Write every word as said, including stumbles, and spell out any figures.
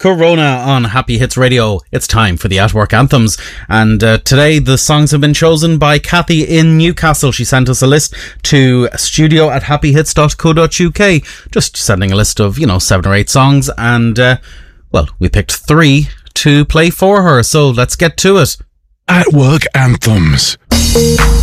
Corona on Happy Hits Radio. It's time for the At Work Anthems. And uh, today the songs have been chosen by Kathy in Newcastle. She sent us a list to studio at happy hits dot co dot uk. Just sending a list of, you know, seven or eight songs. And, uh, well, we picked three to play for her. So let's get to it. At Work Anthems.